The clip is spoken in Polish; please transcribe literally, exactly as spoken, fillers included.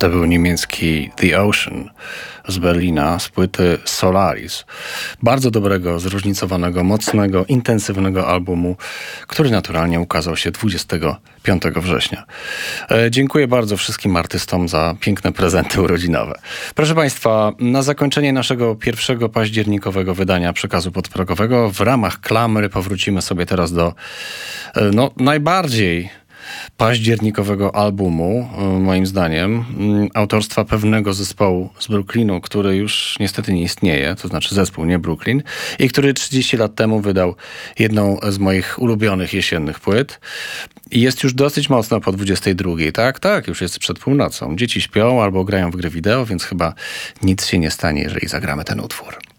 To był niemiecki The Ocean z Berlina, z płyty Solaris. Bardzo dobrego, zróżnicowanego, mocnego, intensywnego albumu, który naturalnie ukazał się dwudziestego piątego września. E, dziękuję bardzo wszystkim artystom za piękne prezenty urodzinowe. Proszę Państwa, na zakończenie naszego pierwszego październikowego wydania Przekazu Podprogowego w ramach klamry powrócimy sobie teraz do e, no, najbardziej październikowego albumu, moim zdaniem, autorstwa pewnego zespołu z Brooklynu, który już niestety nie istnieje, to znaczy zespół, nie Brooklyn, i który trzydzieści lat temu wydał jedną z moich ulubionych jesiennych płyt. I jest już dosyć mocno po dwudziestej drugiej. Tak, tak, już jest przed północą. Dzieci śpią albo grają w gry wideo, więc chyba nic się nie stanie, jeżeli zagramy ten utwór.